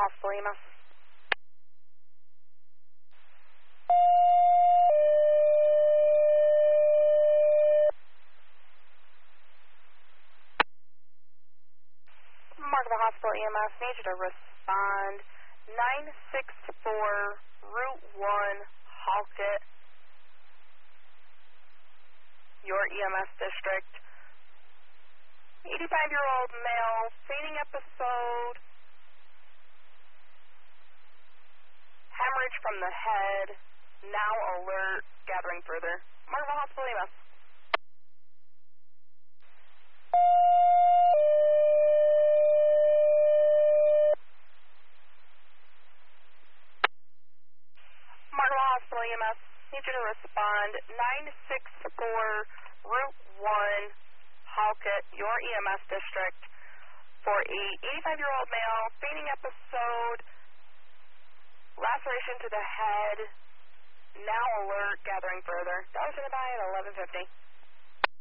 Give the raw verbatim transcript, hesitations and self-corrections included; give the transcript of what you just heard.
Hospital E M S. Markville Hospital E M S, need you to respond. nine six four Route one, Halkett, your E M S district. eighty-five-year-old male, fainting episode, hemorrhage from the head, now alert, gathering further. Markville Hospital E M S. Markville Hospital E M S, need you to respond. nine six four Route one, Halkett, your E M S district, for a eighty-five-year-old male, fainting episode, laceration to the head, now alert, gathering further. Dollars in the by at eleven fifty.